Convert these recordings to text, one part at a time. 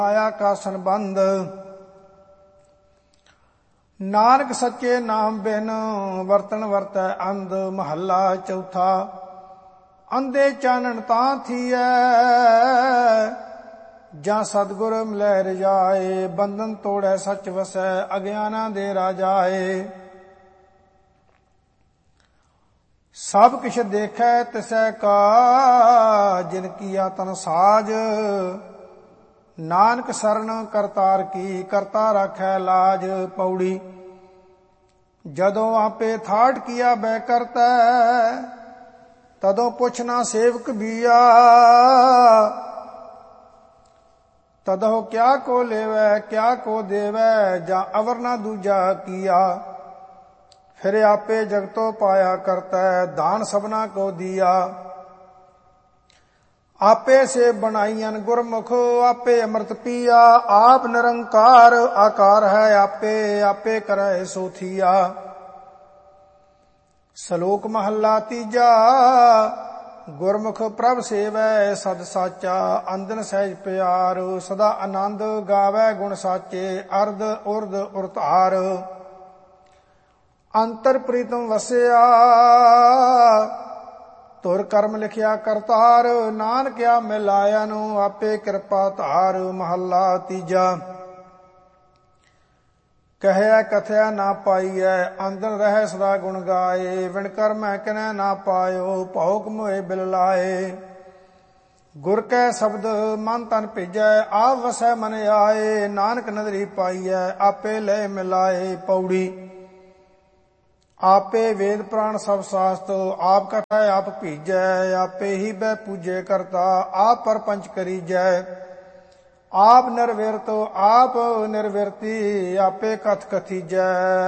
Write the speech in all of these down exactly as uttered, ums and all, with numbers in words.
माया का संबंध। नानक सच्चे नाम बिन वर्तन वर्तै अंध। महला चौथा। अंधे चानन तां थियै जां सतगुर मिलै रजाए। बंधन तोड़ै सच वसै अज्ञाना दे राजाए। सब किछ देखै तिसै का जिन किया तन साज। नानक सरन करतार की करता राखै लाज। पौड़ी। जदों आपे थाट किया बै करतै तदों पुछना सेवक बिया। तदों क्या को लेवै क्या को देवै जां अवर ना दूजा किया। फिर आपे जगतो पाया करतै दान सबना को दिया। आपे से बनाईयन गुरमुख आपे अमृत पिया। आप निरंकार आकार है आपे आपे करे सो थिया। सलोक महला तीजा। गुरमुख प्रभ सेवै सद साचा। अंदन सहज प्यार सदा आनंद गावै गुण साचे। अर्ध उर्ध उरतार अंतर प्रीतम वसिया। तुर कर्म लिखिया करतार। नानकिया मिलाया नु आपे कृपा धार। महला तीजा। कहया कथया ना पाईऐ अंदन रह सदा गुण गाए। विण कर मैं किनै ना पायो भौक मोए बिल लाए। गुर कै शब्द मन तन भेजै आप वसै मन आए। नानक नदरी पाईऐ आपे ले मिलाए। पौड़ी। आपे वेद प्राण सब शास्त्र आप कथा आप भीजै। आपे ही बै पूजे करता आप पर पंच करीजै। आप निर्विरत आप निर्विरती आपे कथ कथीजै।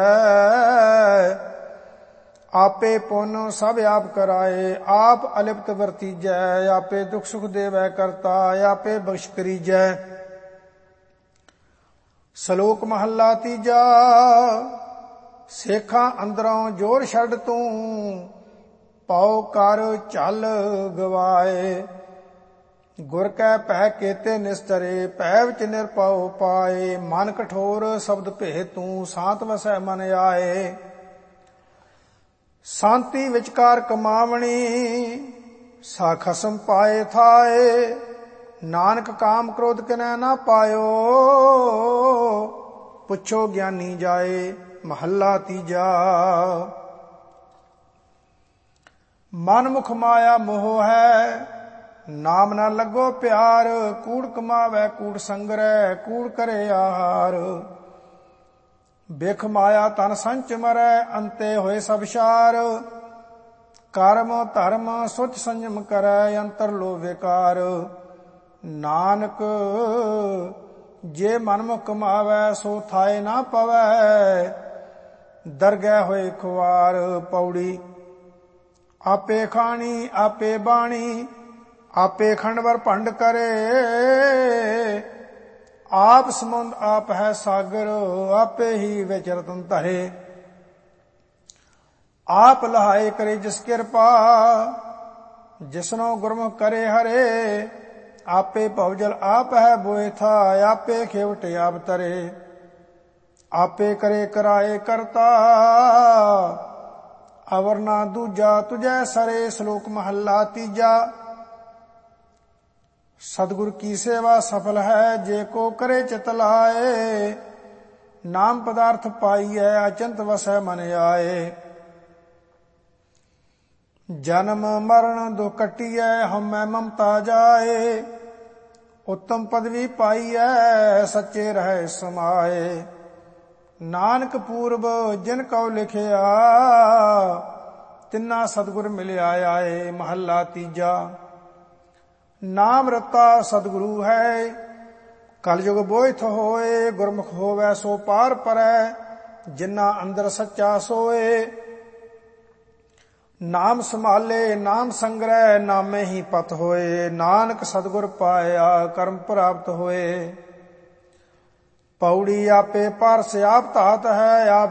आपे पुन सब आप कराए आप अलिप्त वर्तीजै। आपे दुख सुख देवै करता आपे बख्श करीजै। सलोक महला तीजा। ਸੇਖਾਂ ਅੰਦਰੋਂ ਜੋਰ ਛੱਡ ਤੂੰ ਪਾਉ ਕਰ ਚੱਲ ਗਵਾਏ। ਗੁਰ ਕੈ ਭੈ ਕੇਤੇ ਨਿਸਤਰੇ ਭੈ ਵਿੱਚ ਨਿਰਭਉ ਪਾਏ। ਮਨ ਕਠੋਰ ਸ਼ਬਦ ਭੇ ਤੂੰ ਸਾਤ ਵਸੈ ਮਨ ਆਏ। ਸ਼ਾਂਤੀ ਵਿਚਕਾਰ ਕਮਾਵਣੀ ਸਾ ਖਸਮ ਪਾਏ ਥਾਏ। ਨਾਨਕ ਕਾਮ ਕ੍ਰੋਧ ਕਿਨੈ ਨਾ ਪਾਇਓ ਪੁੱਛੋ ਗਿਆਨੀ ਜਾਏ। महला तीजा। मन मुख माया मोह है नाम न लगो प्यार। कूड़ कमावै कूड़ संग्रह कूड़ करे आहार। बिख माया तन संच मरै अंते होए सब शार। कर्म धर्म सुच संयम करै अंतर लो विकार। नानक जे मनमुख कमावै सो थाए ना पवै। दरगह होए खुआर। पौड़ी। आपे खानी आपे बाणी आपे खंडवर भंड करे। आप समुंद आप है सागर आपे ही विच रतन धरे। आप लहाए करे जिस कृपा जिसनो गुरमुख करे हरे। आपे भवजल आप है बोए था आपे खेवट आप तरे। आपे करे कराए करता अवर ना दूजा तुझै सरे। श्लोक महला तीजा। सतगुर की सेवा सफल है जे को करे चित लाए। नाम पदार्थ पाईऐ अचिंत वसै मन आए। जन्म मरण दुख कटिऐ हमै ममता जाए। उत्तम पदवी पाईऐ सच्चे रहे समाए। नानक पूर्व जिन कौ लिखिया तिन्ना सतगुर मिलिया आए। महला तीजा। नाम रता सतगुरु है कलयुग बोइथ होए। गुरमुख होवै सो पार परै जिन्ना अंदर सच्चा सोए। नाम संभाले नाम संग्रह नामे ही पत होए। नानक सतगुर पाया कर्म प्राप्त होए। पौड़ी। आपे पार से आप तात है आप